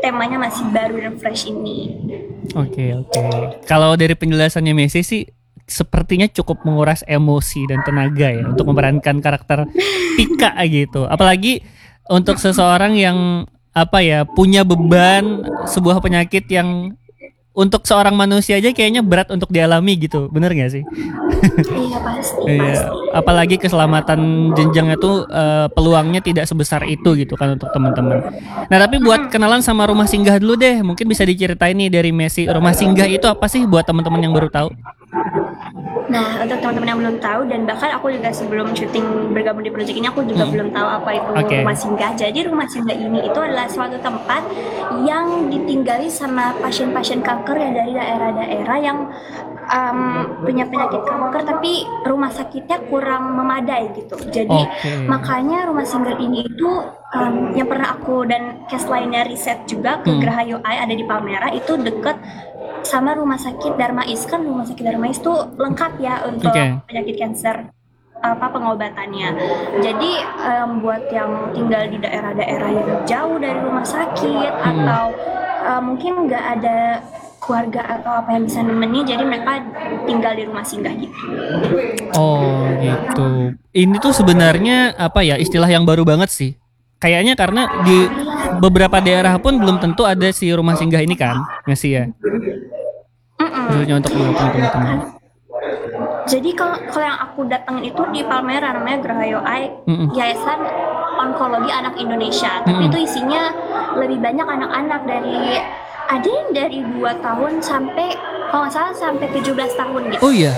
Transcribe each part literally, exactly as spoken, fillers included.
temanya masih baru dan fresh ini. Oke oke. Kalau dari penjelasannya Messi sih sepertinya cukup menguras emosi dan tenaga ya untuk memerankan karakter Tika gitu. Apalagi untuk seseorang yang apa ya punya beban sebuah penyakit yang untuk seorang manusia aja kayaknya berat untuk dialami gitu, bener nggak sih? Iya pasti Iya, pasti. apalagi keselamatan jenjangnya tuh eh, peluangnya tidak sebesar itu gitu kan untuk teman-teman. Nah tapi buat kenalan sama rumah singgah dulu deh, mungkin bisa diceritain nih dari Messi. Rumah singgah itu apa sih buat teman-teman yang baru tahu? Nah, untuk teman-teman yang belum tahu dan bahkan aku juga sebelum syuting bergabung di proyek ini aku juga Hmm. belum tahu apa itu Oke. rumah singgah. Jadi rumah singgah ini itu adalah suatu tempat yang ditinggali sama pasien-pasien kanker yang dari daerah-daerah yang um, punya penyakit kanker tapi rumah sakitnya kurang memadai gitu. Jadi Oke. makanya rumah singgah ini itu um, yang pernah aku dan cast lainnya riset juga ke Hmm. Geraha U I ada di Palmera itu deket sama rumah sakit Darmais. Kan rumah sakit Darmais tuh lengkap ya untuk Oke. penyakit kanker apa pengobatannya. Jadi em, buat yang tinggal di daerah-daerah yang jauh dari rumah sakit Hmm. atau em, mungkin nggak ada keluarga atau apa yang bisa nemenin, jadi mereka tinggal di rumah singgah gitu. Oh gitu. Ini tuh sebenarnya apa ya istilah yang baru banget sih. Kayaknya karena di beberapa daerah pun belum tentu ada si rumah singgah ini kan, Messi ya. Mm-mm. Khususnya untuk untuk teman-teman. Jadi kalau kalau yang aku datengin itu di Palmera namanya Geraha U I, Mm-mm. Yayasan Onkologi Anak Indonesia. Tapi Mm-mm. itu isinya lebih banyak anak-anak dari ada yang dari dua tahun sampai kalau nggak salah sampai tujuh belas tahun gitu. Oh iya.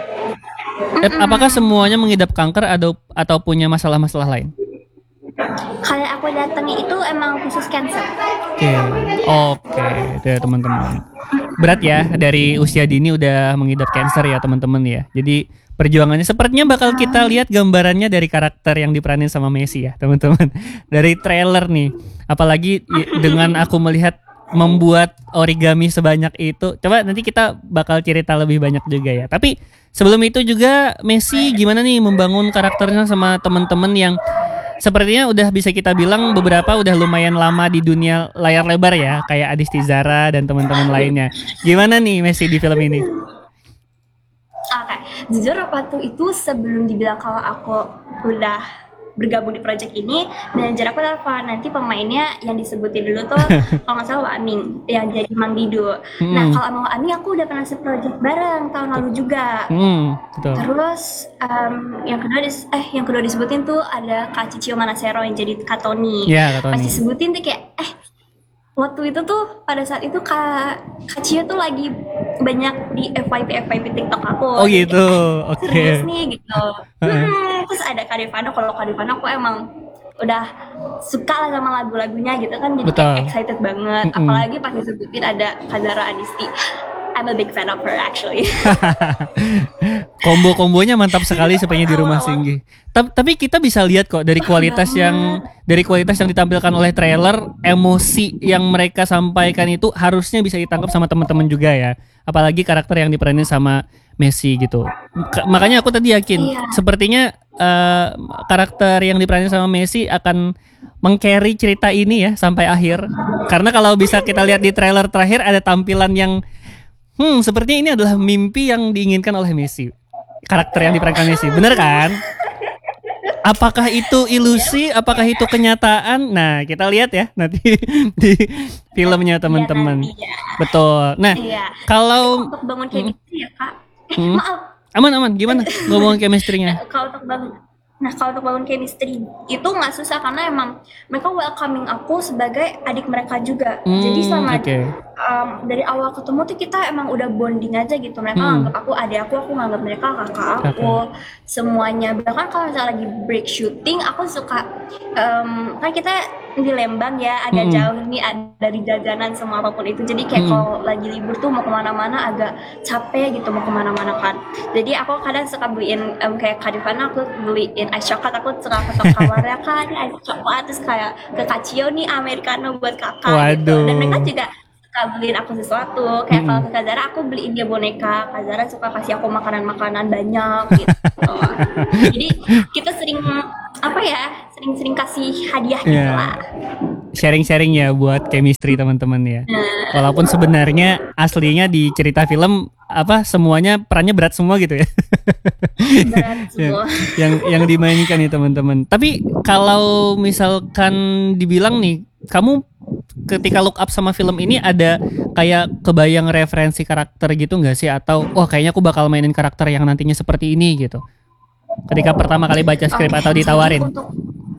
Eh, apakah semuanya mengidap kanker atau atau punya masalah-masalah lain? Kalau aku datangi itu emang khusus cancer. Oke, oke, deh teman-teman. Berat ya dari usia dini udah mengidap cancer ya teman-teman ya. Jadi perjuangannya sepertinya bakal kita lihat gambarannya dari karakter yang diperanin sama Messi ya teman-teman. Dari trailer nih, apalagi i- dengan aku melihat membuat origami sebanyak itu. Coba nanti kita bakal cerita lebih banyak juga ya. Tapi sebelum itu juga Messi gimana nih membangun karakternya sama teman-teman yang sepertinya udah bisa kita bilang beberapa udah lumayan lama di dunia layar lebar ya, kayak Adisti Zara dan teman-teman lainnya. Gimana nih Messi di film ini? Oke, jujur waktu itu sebelum dibilang kalau aku udah bergabung di project ini, manajer aku telepon nanti pemainnya yang disebutin dulu tuh kalau nggak salah Wak Amin yang jadi Mang Dido. Hmm. Nah kalau sama Wak Amin aku udah pernah se-project bareng tahun lalu juga. Hmm, betul. Terus um, yang kedua dis- eh yang kedua disebutin tuh ada Kak Cicio Manasero yang jadi Kak Tony. Ya, Kak Pas Tony. disebutin tuh kayak eh waktu itu tuh pada saat itu Kak Kak Cio tuh lagi banyak di F Y P F Y P TikTok aku. Oh Jadi gitu. kayak, Oke. serius nih gitu. Heeh. Hmm, terus ada Kak Devano. Kalau Kak Devano aku emang udah suka lah sama lagu-lagunya gitu kan, jadi Betul. kayak excited banget. Mm-mm. Apalagi pas disebutin ada Kak Zara Adisti. I'm a big fan of her actually. Kombo-kombonya mantap sekali sepertinya di rumah Singgi. Ta- Tapi kita bisa lihat kok dari kualitas yang dari kualitas yang ditampilkan oleh trailer, emosi yang mereka sampaikan itu harusnya bisa ditangkap sama teman-teman juga ya. Apalagi karakter yang diperanin sama Messi gitu. Ka- makanya aku tadi yakin Iya. sepertinya eh, karakter yang diperanin sama Messi akan meng-carry cerita ini ya sampai akhir. Karena kalau bisa kita lihat di trailer terakhir ada tampilan yang Hmm, sepertinya ini adalah mimpi yang diinginkan oleh Messi. Karakter yang diperankan Messi, bener kan? Apakah itu ilusi? Apakah itu kenyataan? Nah, kita lihat ya nanti di filmnya teman-teman. Iya, nanti ya. Betul. Nah, Iya. kalau Untuk bangun chemistry ya Kak. Eh, Hmm. maaf. aman-aman, gimana ngomongin chemistry-nya? Kalau untuk bangun Nah, kalau untuk bangun chemistry itu nggak susah karena emang mereka welcoming aku sebagai adik mereka juga. Hmm, Jadi selama oke. um, dari awal ketemu tuh kita emang udah bonding aja gitu. Mereka Hmm. nganggap aku adik aku, aku nganggap mereka kakak aku, semuanya. Bahkan kalau misalnya lagi break shooting, aku suka um, kan kita di Lembang ya, agak Hmm. jauh nih ad- dari jajanan semua apapun itu. Jadi kayak Hmm. kalau lagi libur tuh mau kemana-mana agak capek gitu mau kemana-mana kan. Jadi aku kadang suka beliin em, kayak Kadivana aku beliin ice coklat, aku suka ketok kamarnya kan ini ice coklat, terus kayak ke Kacio nih americano buat kakak gitu. Dan mereka Waduh. juga suka beliin aku sesuatu kayak Mm-mm. kalau ke Kak Zara aku beliin dia boneka, Kak Zara suka kasih aku makanan-makanan banyak gitu. Jadi kita sering apa ya sering-sering kasih hadiah gitu Iya. lah. sharing-sharing ya buat chemistry teman-teman ya. Walaupun sebenarnya aslinya di cerita film apa semuanya perannya berat semua gitu ya. Berat yang, semua. yang yang dimainkan nih teman-teman. Tapi kalau misalkan dibilang nih, kamu ketika look up sama film ini ada kayak kebayang referensi karakter gitu nggak sih? Atau wah kayaknya aku bakal mainin karakter yang nantinya seperti ini gitu. Ketika pertama kali baca skrip Oke, atau jadi ditawarin. untuk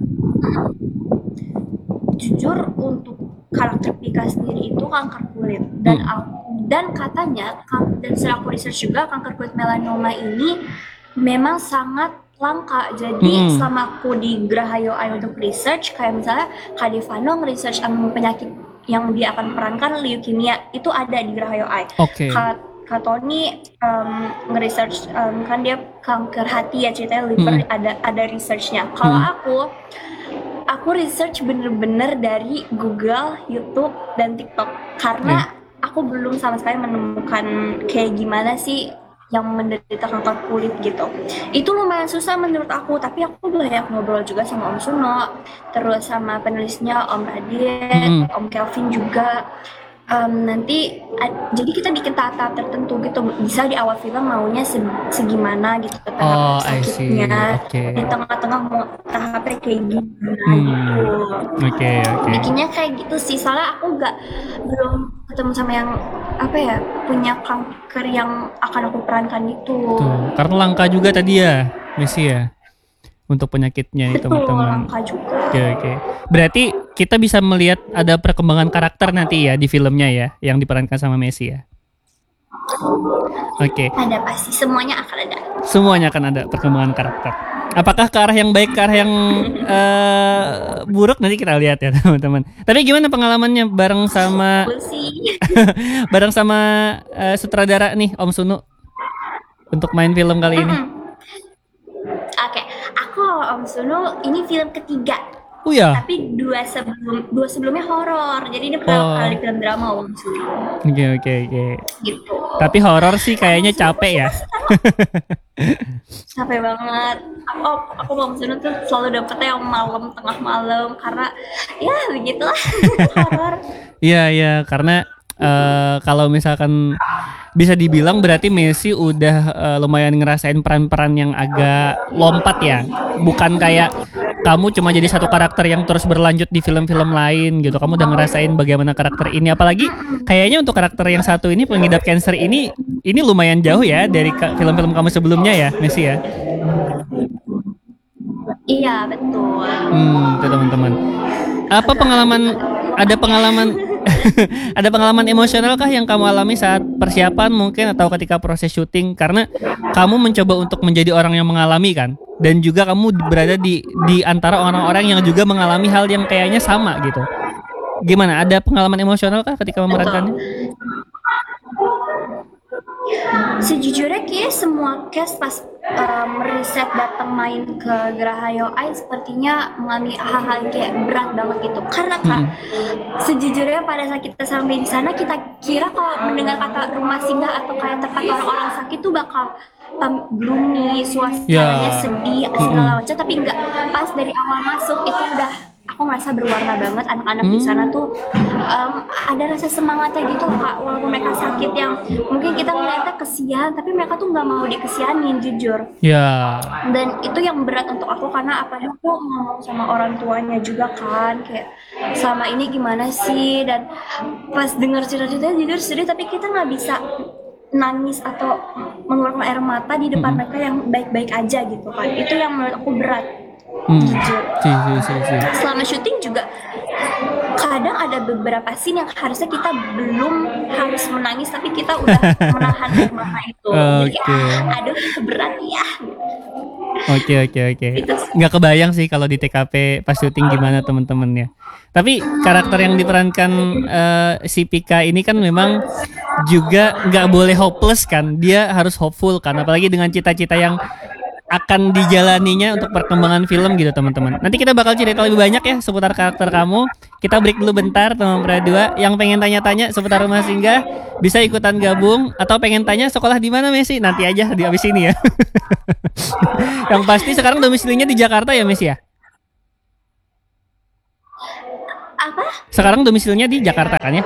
jujur untuk karakter Pika sendiri itu kanker kulit dan Hmm. aku dan katanya kan- dan setelah aku research juga kanker kulit melanoma ini memang sangat langka. Jadi Hmm. selama aku di Gerahayo Eye untuk research kayak misalnya Kak Devano research um, penyakit yang dia akan perankan leukemia itu ada di Gerahayo Eye. Oke. Kak Kak Tony um, nge-research um, kan dia kanker hati ya ceritanya liver Hmm. ada ada researchnya. Kalau Hmm. aku aku research bener-bener dari Google, YouTube, dan TikTok karena aku belum sama sekali menemukan kayak gimana sih yang menderita kanker kulit gitu. Itu lumayan susah menurut aku, tapi aku banyak ngobrol juga sama Om Suno, terus sama penulisnya Om Radit, Mm-mm. Om Kelvin juga. Um, nanti a- jadi kita bikin tahap-tahap tertentu gitu, bisa di awal film maunya se- segimana gitu Oh, tahap I see. sakitnya, Oke. di tengah-tengah mau tahapnya kayak gimana Hmm. gitu. Oke, oke. Bikinnya kayak gitu sih, soalnya aku nggak belum ketemu sama yang apa ya punya kanker yang akan aku perankan itu. Tuh, karena langka juga tadi ya, Messi ya, untuk penyakitnya nih Betul, teman-teman. langka juga. Oke, oke. Berarti kita bisa melihat ada perkembangan karakter nanti ya di filmnya ya, yang diperankan sama Messi ya. Oke, Ada pasti, semuanya akan ada. semuanya akan ada perkembangan karakter. Apakah ke arah yang baik, ke arah yang eh, buruk nanti kita lihat ya teman-teman. Tapi gimana pengalamannya bareng sama We'll see. bareng sama eh, sutradara nih Om Sunu untuk main film kali ini? Oke, aku Om Suno ini film ketiga. Oh ya, Tapi dua sebelum dua sebelumnya horor. Jadi ini pertama Oh. kali film drama Om Suno oke oke oke. gitu. Tapi horor sih kayaknya capek ya. Capek banget. Aku aku Om Suno tuh selalu dapetnya yang malam tengah malam karena ya begitulah horor. Iya iya karena eh, kalau misalkan bisa dibilang berarti Messi udah eh, lumayan ngerasain peran-peran yang agak lompat ya. Bukan kayak kamu cuma jadi satu karakter yang terus berlanjut di film-film lain gitu. Kamu udah ngerasain bagaimana karakter ini. Apalagi kayaknya untuk karakter yang satu ini pengidap kanker ini ini lumayan jauh ya dari ka- film-film kamu sebelumnya ya, Messi ya. Iya betul. Hmm, itu teman-teman. Apa pengalaman ada pengalaman ada pengalaman emosional kah yang kamu alami saat persiapan mungkin atau ketika proses syuting karena kamu mencoba untuk menjadi orang yang mengalami kan dan juga kamu berada di di antara orang-orang yang juga mengalami hal yang kayaknya sama gitu. Gimana? Ada pengalaman emosional kah ketika memerankannya? Sejujurnya kayak semua cast pas um, riset datang main ke Gerahayo Eye sepertinya mengalami hal-hal yang kayak berat banget gitu. Karena kan sejujurnya pada saat kita sampai di sana kita kira kalau mendengar kata rumah singgah atau kayak tempat orang-orang sakit tuh bakal um, gloomy, suasananya Ya. sedih segala macam, tapi enggak. Pas dari awal masuk itu udah aku ngerasa berwarna banget. Anak-anak di sana tuh um, ada rasa semangatnya gitu loh, Kak, walaupun mereka sakit yang mungkin kita ngeliatnya kesian tapi mereka tuh nggak mau dikesianin jujur. Ya. Dan itu yang berat untuk aku karena apa aku ngomong sama orang tuanya juga kan kayak selama ini gimana sih, dan pas dengar cerita-ceritanya jujur sedih tapi kita nggak bisa nangis atau mengeluarkan air mata di depan mereka yang baik-baik aja gitu kan. Itu yang menurut aku berat. Hmm. Jujur. Si, si, si, si. Selama syuting juga kadang ada beberapa scene yang harusnya kita belum harus menangis tapi kita udah menahan air mata itu. Jadi Oke. kayak, aduh berat ya. Oke oke oke. Itu sih. Nggak kebayang sih kalau di T K P pas syuting gimana teman-temannya. Tapi karakter yang diperankan eh, si Pika ini kan memang juga nggak boleh hopeless kan. Dia harus hopeful kan. Apalagi dengan cita-cita yang akan dijalaninya untuk perkembangan film gitu teman-teman. Nanti kita bakal cerita lebih banyak ya seputar karakter kamu. Kita break dulu bentar teman Pradua. Yang pengen tanya-tanya seputar Rumah Singgah bisa ikutan gabung atau pengen tanya sekolah di mana Messi nanti aja di abis ini ya. Yang pasti sekarang domisilinya di Jakarta ya Messi ya? Apa? Sekarang domisilinya di Jakarta kan ya?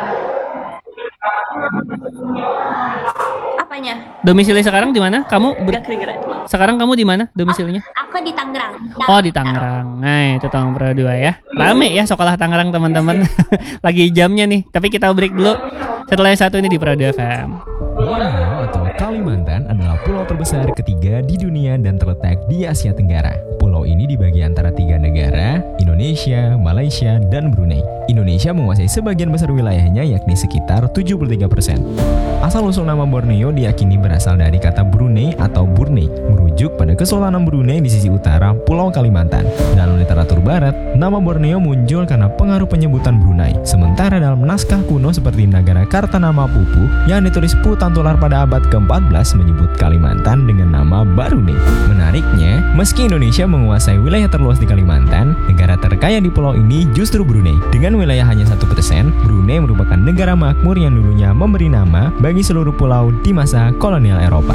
Apanya? Domisili sekarang di mana? Kamu ber- Gak kira-kira. sekarang kamu di mana domisilinya? Aku di Tangerang. Oh di Tangerang. Nah itu tahun dua ya. Rame ya sekolah Tangerang teman-teman. Lagi jamnya nih. Tapi kita break dulu. Setelah yang satu ini di Prado F M. Borneo atau Kalimantan adalah pulau terbesar ketiga di dunia dan terletak di Asia Tenggara. Pulau ini dibagi antara tiga negara, Indonesia, Malaysia, dan Brunei. Indonesia menguasai sebagian besar wilayahnya yakni sekitar tujuh puluh tiga persen. Asal-usul nama Borneo diyakini berasal dari kata Brunei atau Burnei, merujuk pada Kesultanan Brunei di sisi utara Pulau Kalimantan. Dalam literatur barat, nama Borneo muncul karena pengaruh penyebutan Brunei. Sementara dalam naskah kuno seperti Nagara Kartanama Pupu yang ditulis Putan Tular pada abad keempat belas menyebut Kalimantan dengan nama Barunei. Menariknya, meski Indonesia menguasai wilayah terluas di Kalimantan, negara terkaya di pulau ini justru Brunei. Dengan wilayah hanya satu persen, Brunei merupakan negara makmur yang dulunya memberi nama bagi seluruh pulau di masa kolonial Eropa.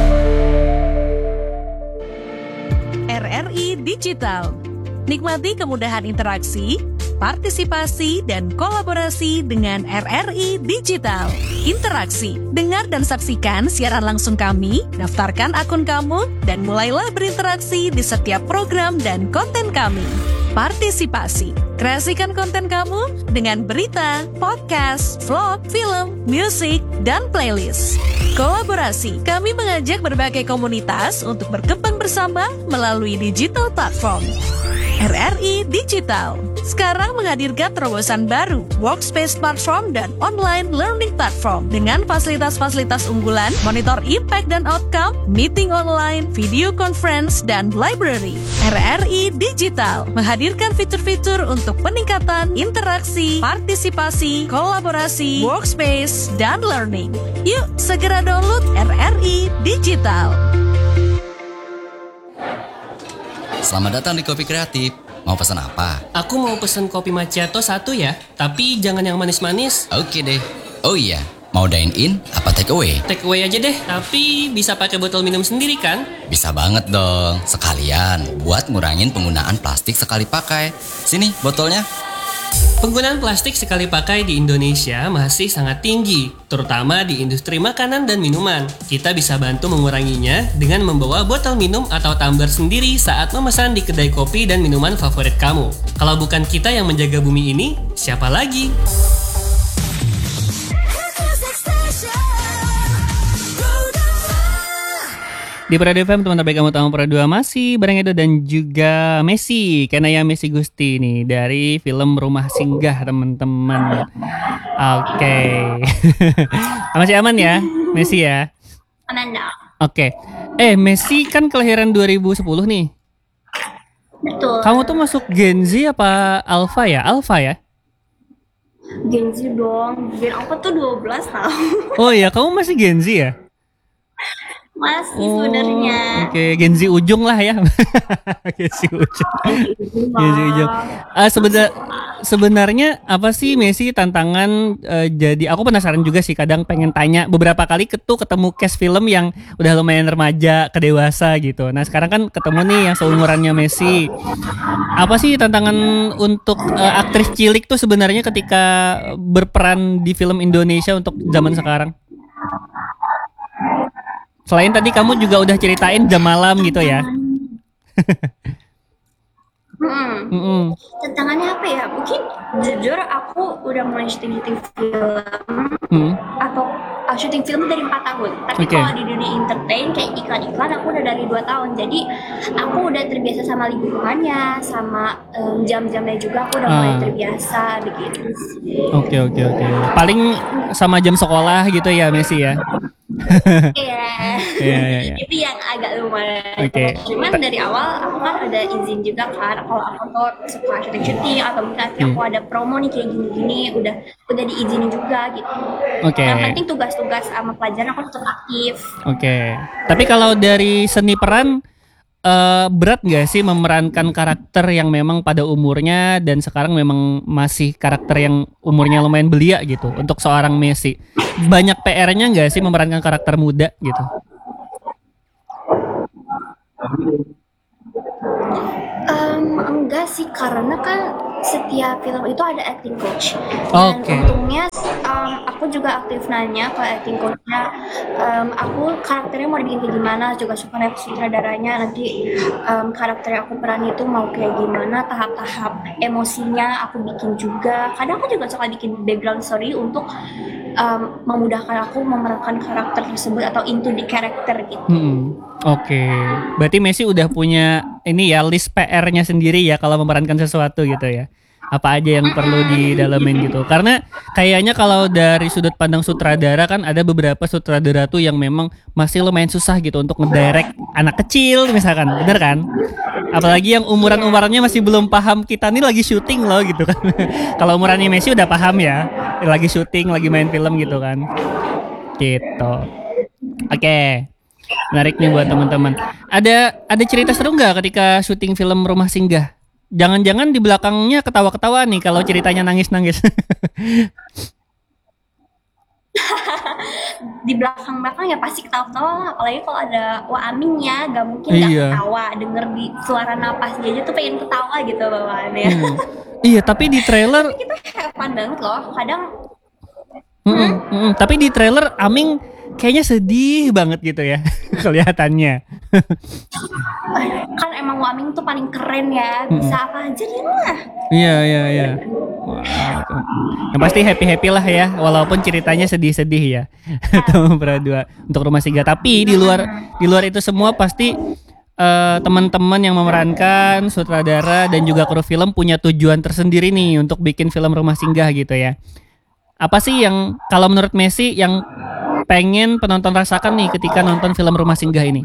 R R I Digital. Nikmati kemudahan interaksi, partisipasi, dan kolaborasi dengan R R I Digital. Interaksi, dengar dan saksikan siaran langsung kami, daftarkan akun kamu, dan mulailah berinteraksi di setiap program dan konten kami. Partisipasi, kreasikan konten kamu dengan berita, podcast, vlog, film, musik, dan playlist. Kolaborasi, kami mengajak berbagai komunitas untuk berkembang bersama melalui digital platform. R R I Digital sekarang menghadirkan terobosan baru, workspace platform dan online learning platform dengan fasilitas-fasilitas unggulan, monitor impact dan outcome, meeting online, video conference, dan library. R R I Digital menghadirkan fitur-fitur untuk peningkatan interaksi, partisipasi, kolaborasi, workspace, dan learning. Yuk, segera download R R I Digital. Selamat datang di Kopi Kreatif. Mau pesan apa? Aku mau pesen kopi macchiato satu ya, tapi jangan yang manis-manis. Oke deh. Oh iya, mau dine in apa take away? Take away aja deh, tapi bisa pakai botol minum sendiri kan? Bisa banget dong. Sekalian buat ngurangin penggunaan plastik sekali pakai. Sini botolnya. Penggunaan plastik sekali pakai di Indonesia masih sangat tinggi, terutama di industri makanan dan minuman. Kita bisa bantu menguranginya dengan membawa botol minum atau tumbler sendiri saat memesan di kedai kopi dan minuman favorit kamu. Kalau bukan kita yang menjaga bumi ini, siapa lagi? Di Prado F M teman terbaik kamu tahu Prado dua masih bareng Edo dan juga Messi. Karena ya Messi Gusti nih dari film Rumah Singgah teman-teman. Oke. Masih aman ya Messi ya? Aman dong. Oke. Eh Messi kan kelahiran dua ribu sepuluh nih. Betul. Kamu tuh masuk Gen Z apa Alpha ya? Alpha ya? Gen Z dong. Gen aku tuh dua belas tahun. Oh iya, kamu masih Gen Z ya? Masih sebenarnya. Oke, Gen Z ujung lah ya. Gen Z ujung. Gen Z ujung. Ah sebenar sebenarnya apa sih Messi tantangan eh, jadi aku penasaran juga sih, kadang pengen tanya beberapa kali ketu ketemu cast film yang udah lumayan remaja ke dewasa gitu. Nah, sekarang kan ketemu nih yang seumurannya Messi. Apa sih tantangan untuk eh, aktris cilik tuh sebenarnya ketika berperan di film Indonesia untuk zaman sekarang? Selain tadi kamu juga udah ceritain jam malam gitu ya. Hmm. Mm-mm. Tantangannya apa ya? Mungkin jujur aku udah mulai syuting-syuting film Mm. atau uh, syuting film dari empat tahun. Tapi Oke. kalau di dunia entertain kayak iklan-iklan aku udah dari dua tahun. Jadi aku udah terbiasa sama lingkungannya, sama um, jam-jamnya juga aku udah mulai Ah. terbiasa begitu. Oke oke oke. Paling sama jam sekolah gitu ya Messi ya. Iya. Iya iya iya. Itu yang agak lumayan. Oke. Cuman dari awal aku kan ada izin juga kan kalau aku tuh suka syuting-syuting atau mungkin nanti Hmm. aku ada promo nih kayak gini-gini udah udah diizinin juga gitu. Oke. Yang penting tugas-tugas sama pelajaran aku tetap aktif. Oke. Tapi kalau dari seni peran eh, berat nggak sih memerankan karakter yang memang pada umurnya dan sekarang memang masih karakter yang umurnya lumayan belia gitu untuk seorang Messi. Banyak P R-nya nggak sih memerankan karakter muda gitu? Um, enggak sih karena kan setiap film itu ada acting coach. Dan Oke. untungnya um, aku juga aktif nanya ke acting coachnya, um, aku karakternya mau dibikin kayak gimana, juga suka lihat sutradaranya nanti um, karakter yang aku peran itu mau kayak gimana, tahap-tahap emosinya aku bikin juga. Kadang aku juga suka bikin background story untuk um, memudahkan aku memerankan karakter tersebut atau into the character gitu. Hmm, Oke, berarti Messi udah punya ini ya list P R-nya sendiri ya kalau memerankan sesuatu gitu ya. Apa aja yang perlu didalemin gitu. Karena kayaknya kalau dari sudut pandang sutradara kan ada beberapa sutradara tuh yang memang masih lumayan susah gitu untuk ngedirect anak kecil misalkan, bener kan? Apalagi yang umuran-umurannya masih belum paham kita nih lagi syuting loh gitu kan. Kalau umurannya Messi udah paham ya, lagi syuting, lagi main film gitu kan. Gitu. Oke. Menarik nih buat teman-teman. Ada ada cerita seru nggak ketika syuting film Rumah Singgah? Jangan-jangan di belakangnya ketawa-ketawa nih kalau ceritanya nangis-nangis. Di belakang-belakang ya pasti ketawa-ketawa lah, apalagi kalau ada Wa Amin ya, gak mungkin gak Iya. ketawa, denger di suara napas dia aja tuh pengen ketawa gitu bawaannya. Hmm. Iya, tapi di trailer, Kita have fun banget loh, kadang mm-mm, mm-mm. tapi di trailer Aming kayaknya sedih banget gitu ya kelihatannya. kan emang Wa Amin tuh paling keren ya, bisa apa aja dia mah. Iya, iya, iya. Wah, gitu. Yang pasti happy-happy lah ya, walaupun ceritanya sedih-sedih ya. Teman berdua untuk Rumah Singgah. Tapi di luar di luar itu semua pasti eh, teman-teman yang memerankan, sutradara dan juga kru film punya tujuan tersendiri nih untuk bikin film Rumah Singgah gitu ya. Apa sih yang kalau menurut Messi yang pengen penonton rasakan nih ketika nonton film Rumah Singgah ini?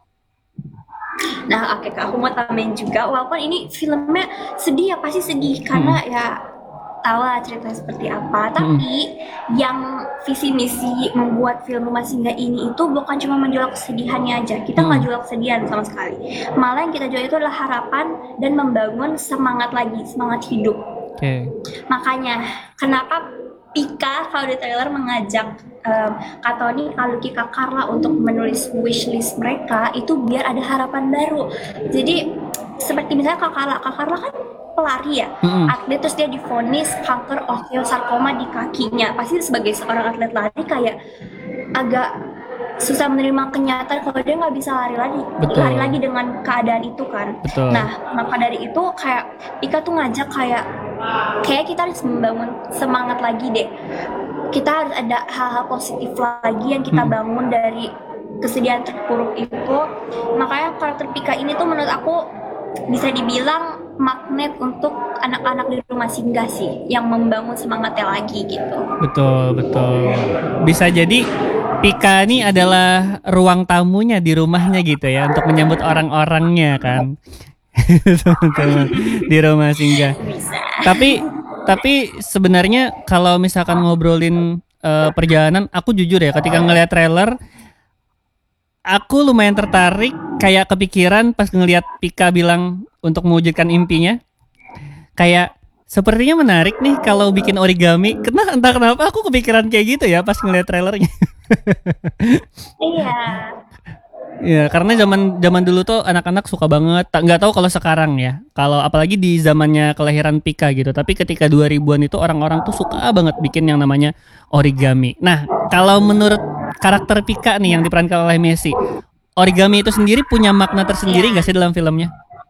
Nah oke Kak, aku mau tambahin juga, walaupun ini filmnya sedih ya pasti sedih, karena ya tahu lah ceritanya seperti apa. Tapi yang visi misi membuat film Rumah Singgah ini itu bukan cuma menjual kesedihannya aja. Kita nggak jual kesedihan sama sekali. Malah yang kita jual itu adalah harapan dan membangun semangat lagi, semangat hidup. Oke. Makanya kenapa Pika kalau di trailer mengajak um, Kak Tony, Kak Lucky, Kak Carla untuk menulis wishlist mereka itu biar ada harapan baru. Jadi seperti misalnya Kak Carla, Kak Carla kan pelari ya, Mm-mm. atlet, terus dia divonis kanker osteosarkoma di kakinya. Pasti sebagai seorang atlet lari kayak agak susah menerima kenyataan kalau dia nggak bisa lari lagi, Betul. lari lagi dengan keadaan itu kan. Betul. Nah maka dari itu kayak Ika tuh ngajak kayak kayak kita harus membangun semangat lagi deh. Kita harus ada hal-hal positif lagi yang kita bangun dari kesedihan terpuruk itu. Makanya karakter Pika ini tuh menurut aku bisa dibilang magnet untuk anak-anak di Rumah Singgah sih, yang membangun semangatnya lagi gitu. Betul, betul. Bisa jadi Pika ini adalah ruang tamunya di rumahnya gitu ya untuk menyambut orang-orangnya kan. Teman-teman di Rumah Singgah. Bisa. Tapi tapi sebenarnya kalau misalkan ngobrolin eh, perjalanan, aku jujur ya ketika ngelihat trailer aku lumayan tertarik, kayak kepikiran pas ngelihat Pika bilang untuk mewujudkan impinya. Kayak sepertinya menarik nih kalau bikin origami. Karena entah kenapa aku kepikiran kayak gitu ya pas ngelihat trailernya. Iya. Ya, karena zaman zaman dulu tuh anak-anak suka banget. Tak nggak tahu kalau sekarang ya. Kalau apalagi di zamannya kelahiran Pika gitu. Tapi ketika dua ribuan itu orang-orang tuh suka banget bikin yang namanya origami. Nah, kalau menurut karakter Pika nih yang diperankan oleh Messi, origami itu sendiri punya makna tersendiri nggak sih dalam filmnya?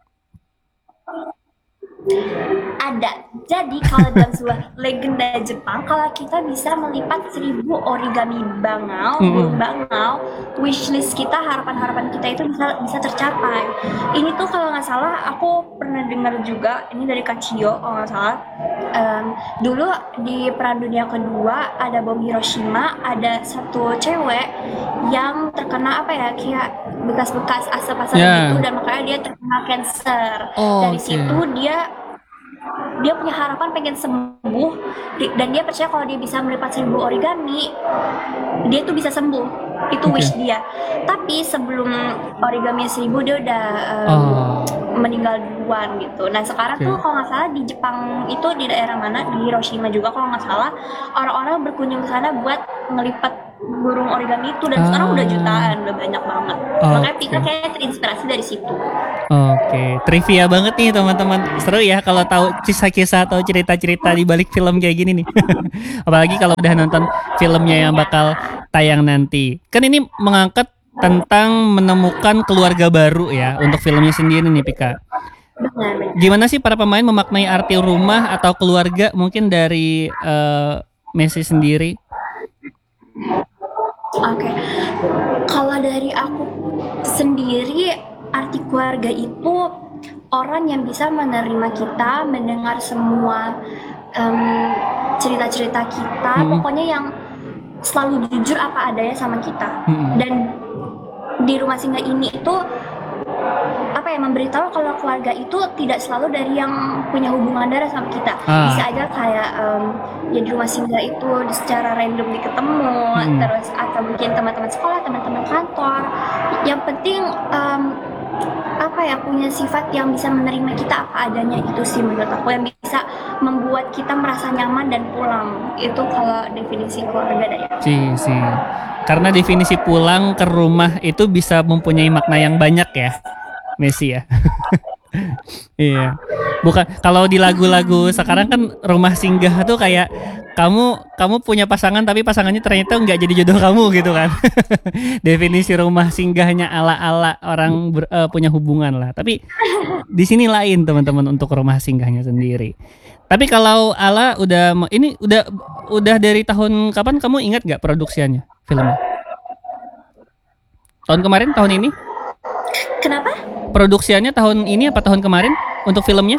Ada. Jadi kalau dalam sebuah legenda Jepang, kalau kita bisa melipat seribu origami bangau, Mm-mm. burung bangau, wishlist kita, harapan-harapan kita itu bisa bisa tercapai. Ini tuh kalau nggak salah, aku pernah dengar juga, ini dari Kachio kalau nggak salah. Em, dulu di Perang Dunia Kedua ada bom Hiroshima, ada satu cewek yang terkena apa ya, kayak bekas-bekas asap-asap Ya. gitu, dan makanya dia terkena cancer. Oh, Dari oke. situ dia dia punya harapan pengen sembuh, di- dan dia percaya kalau dia bisa melipat seribu origami dia tuh bisa sembuh. Itu Oke. wish dia. Tapi sebelum origami seribu dia udah um, Oh. meninggal duluan gitu. Nah sekarang Oke. tuh kalau nggak salah di Jepang itu di daerah mana, di Hiroshima juga kalau nggak salah, orang-orang berkunjung ke sana buat ngelipat burung origami itu, dan sekarang udah jutaan, udah banyak banget. Oh, Makanya Pika oke. kayak terinspirasi dari situ. Oke, trivia banget nih teman-teman. Seru ya kalau tahu kisah-kisah atau cerita-cerita di balik film kayak gini nih. Apalagi kalau udah nonton filmnya yang bakal tayang nanti. Kan ini mengangkat tentang menemukan keluarga baru ya untuk filmnya sendiri nih Pika. Benar, benar. Gimana sih para pemain memaknai arti rumah atau keluarga mungkin dari eh, Messi sendiri? Oke, kalau dari aku sendiri, arti keluarga itu orang yang bisa menerima kita, mendengar semua em, cerita-cerita kita, Mm-mm. pokoknya yang selalu jujur apa adanya sama kita. Mm-mm. Dan di rumah singgah ini itu apa ya, memberitahu kalau keluarga itu tidak selalu dari yang punya hubungan darah sama kita. Ah. Bisa aja kayak em, ya di rumah singgah itu secara random ketemu, Hmm. terus atau mungkin teman-teman sekolah, teman-teman kantor. Yang penting em, apa ya, punya sifat yang bisa menerima kita apa adanya, itu sih menurut aku yang bisa membuat kita merasa nyaman dan pulang. Itu kalau definisi keluarga dari aku. Sih, sih. Karena definisi pulang ke rumah itu bisa mempunyai makna yang banyak ya, Messi ya. Iya. Bukan kalau di lagu-lagu sekarang kan rumah singgah tuh kayak kamu kamu punya pasangan tapi pasangannya ternyata nggak jadi jodoh kamu gitu kan. Definisi rumah singgahnya ala-ala orang ber- eh, punya hubungan lah. Tapi di sini lain teman-teman untuk rumah singgahnya sendiri. Tapi kalau Ala udah me- ini udah udah dari tahun kapan kamu ingat nggak produksiannya filmnya? Tahun kemarin, tahun ini? Kenapa? Produksiannya tahun ini apa tahun kemarin untuk filmnya?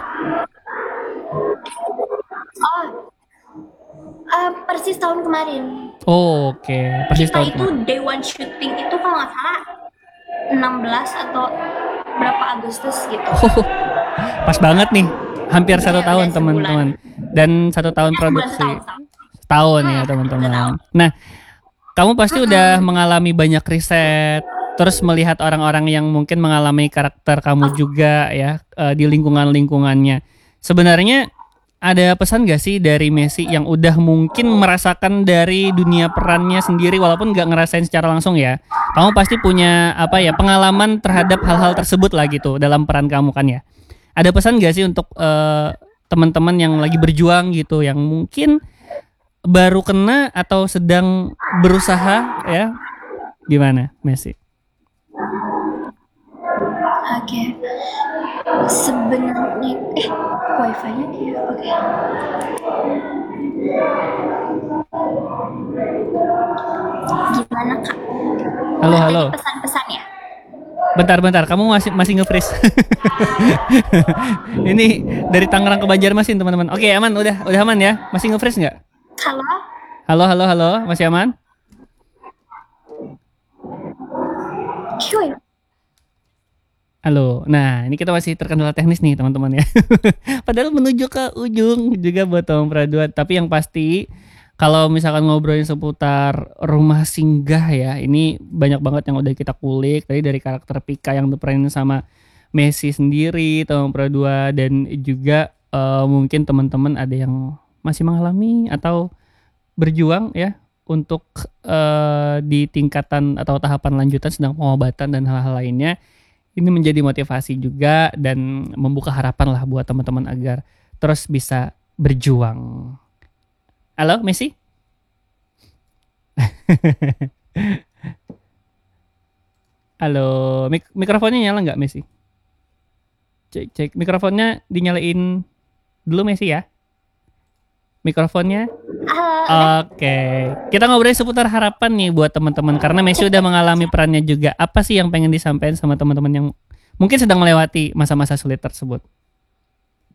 Oh, eh, persis tahun kemarin. Oh, oke, persis Kita tahun itu kemarin. day one shooting itu kalau nggak salah enam belas atau berapa Agustus gitu. Oh, pas banget nih, hampir satu Iya, tahun udah teman-teman, dan satu tahun Sebulan, produksi, setahun, setahun. tahun ya Hmm, teman-teman. setahun. Nah, kamu pasti udah mengalami banyak riset, terus melihat orang-orang yang mungkin mengalami karakter kamu juga ya eh, di lingkungan-lingkungannya. Sebenarnya ada pesan gak sih dari Messi yang udah mungkin merasakan dari dunia perannya sendiri walaupun gak ngerasain secara langsung ya? Kamu pasti punya apa ya pengalaman terhadap hal-hal tersebut lah gitu dalam peran kamu kan ya? Ada pesan gak sih untuk eh, teman-teman yang lagi berjuang gitu, yang mungkin baru kena atau sedang berusaha ya? Gimana Messi? Oke. Sebenarnya eh wifi-nya dia. Oke. Gimana Kak? Halo, Nah, halo. tadi pesan-pesan ya. Bentar-bentar, kamu masih masih nge-freeze. Ini dari Tangerang ke Banjarmasin teman-teman. Oke aman, udah udah aman ya. Masih nge-freeze nggak? Halo. Halo, halo, halo, masih aman? Cuy. Halo. Nah, ini kita masih terkendala teknis nih teman-teman ya. Padahal menuju ke ujung juga buat Tom Pradua. Tapi yang pasti kalau misalkan ngobrolin seputar rumah singgah ya, ini banyak banget yang udah kita kulik. Tadi dari karakter Pika yang diperanin sama Messi sendiri, Tom Pradua, dan juga eh, mungkin teman-teman ada yang masih mengalami atau berjuang ya untuk eh, di tingkatan atau tahapan lanjutan sedang pengobatan dan hal-hal lainnya. Ini menjadi motivasi juga dan membuka harapan lah buat teman-teman agar terus bisa berjuang. Halo, Messi? Halo, mik- mikrofonnya nyala nggak, Messi? Cek, cek. Mikrofonnya dinyalain dulu, Messi ya. Mikrofonnya. Halo. Oke, kita ngobrolin seputar harapan nih buat teman-teman karena Messi udah mengalami perannya juga. Apa sih yang pengen disampaikan sama teman-teman yang mungkin sedang melewati masa-masa sulit tersebut?